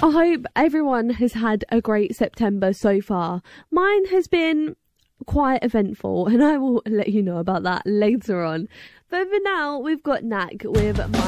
I hope everyone has had a great September so far. Mine has been quite eventful, and I will let you know about that later on. But for now, we've got Knack with